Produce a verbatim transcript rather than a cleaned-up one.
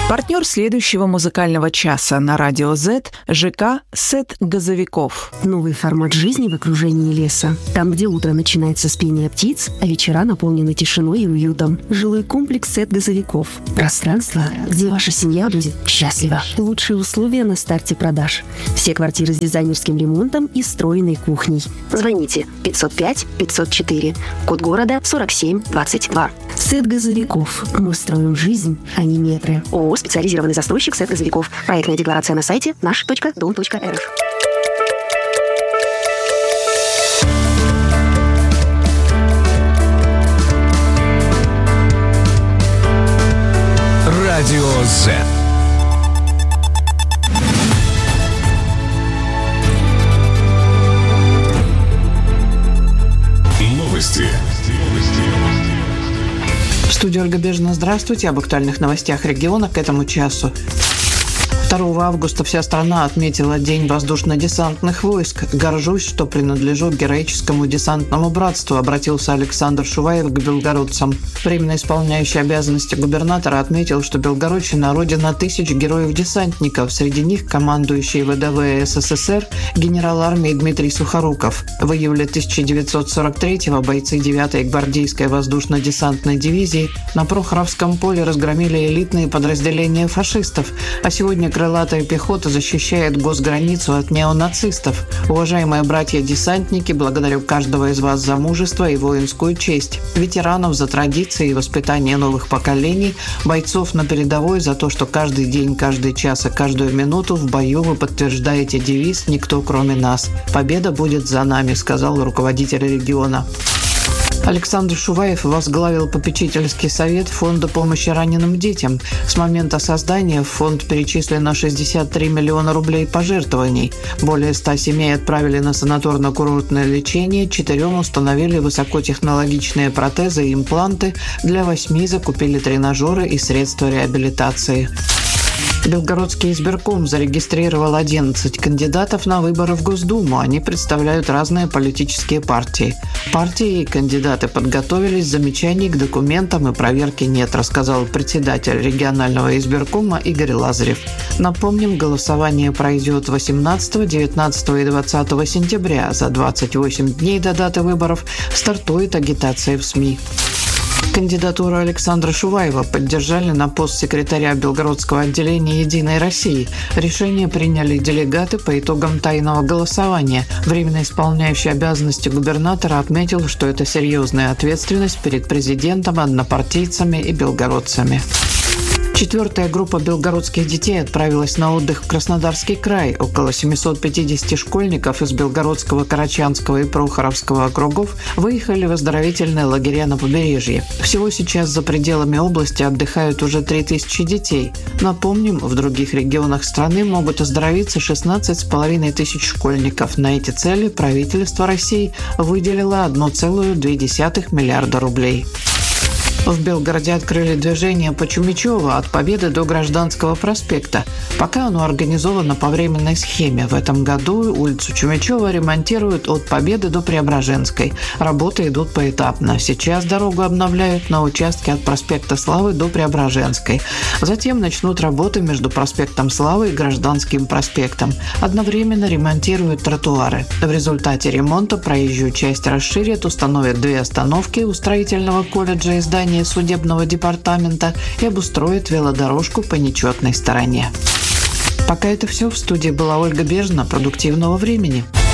Партнер следующего музыкального часа на Радио Z – ЖК «Сет газовиков». Новый формат жизни в окружении леса. Там, где утро начинается с пения птиц, а вечера наполнены тишиной и уютом. Жилой комплекс «Сет газовиков». Пространство, где ваша семья будет счастлива. Лучшие условия на старте продаж. Все квартиры с дизайнерским ремонтом и встроенной кухней. Звоните пятьсот пять пятьсот четыре. Код города сорок семь двадцать два. «Сет газовиков». Мы строим жизнь, а не метры. ООО «Специализированный застройщик «Сет газовиков». Проектная декларация на сайте наш точка дом точка эр эф. Радио Z. Новости. В студии Ольга Бежина. Здравствуйте. Об актуальных новостях региона к этому часу. второго августа вся страна отметила День воздушно-десантных войск. «Горжусь, что принадлежу к героическому десантному братству», обратился Александр Шуваев к белгородцам. Временно исполняющий обязанности губернатора отметил, что Белгородчина – родина тысяч героев-десантников. Среди них командующий ВДВ СССР генерал армии Дмитрий Сухоруков. В июле тысяча девятьсот сорок третьего бойцы девятой гвардейской воздушно-десантной дивизии на Прохоровском поле разгромили элитные подразделения фашистов, а сегодня крылатая пехота защищает госграницу от неонацистов. Уважаемые братья-десантники, благодарю каждого из вас за мужество и воинскую честь, ветеранов за традиции и воспитание новых поколений, бойцов на передовой за то, что каждый день, каждый час и каждую минуту в бою вы подтверждаете девиз «Никто, кроме нас». Победа будет за нами, сказал руководитель региона. Александр Шуваев возглавил попечительский совет Фонда помощи раненым детям. С момента создания в фонд перечислено шестьдесят три миллиона рублей пожертвований. Более ста семей отправили на санаторно-курортное лечение, четырем установили высокотехнологичные протезы и импланты, для восьми закупили тренажеры и средства реабилитации. Белгородский избирком зарегистрировал одиннадцать кандидатов на выборы в Госдуму. Они представляют разные политические партии. Партии и кандидаты подготовились, замечаний к документам и проверки нет, рассказал председатель регионального избиркома Игорь Лазарев. Напомним, голосование пройдет восемнадцатого, девятнадцатого и двадцатого сентября. За двадцать восемь дней до даты выборов стартует агитация в СМИ. Кандидатуру Александра Шуваева поддержали на пост секретаря Белгородского отделения «Единой России». Решение приняли делегаты по итогам тайного голосования. Временно исполняющий обязанности губернатора отметил, что это серьезная ответственность перед президентом, однопартийцами и белгородцами. Четвертая группа белгородских детей отправилась на отдых в Краснодарский край. Около семьсот пятьдесят школьников из Белгородского, Карачанского и Прохоровского округов выехали в оздоровительные лагеря на побережье. Всего сейчас за пределами области отдыхают уже три тысячи детей. Напомним, в других регионах страны могут оздоровиться шестнадцать с половиной тысяч школьников. На эти цели правительство России выделило одна целая две десятых миллиарда рублей. В Белгороде открыли движение по Чумичева от Победы до Гражданского проспекта. Пока оно организовано по временной схеме. В этом году улицу Чумичева ремонтируют от Победы до Преображенской. Работы идут поэтапно. Сейчас дорогу обновляют на участке от проспекта Славы до Преображенской. Затем начнут работы между проспектом Славы и Гражданским проспектом. Одновременно ремонтируют тротуары. В результате ремонта проезжую часть расширят, установят две остановки у строительного колледжа и здания судебного департамента и обустроит велодорожку по нечетной стороне. Пока это все. В студии была Ольга Бежина. Продуктивного времени.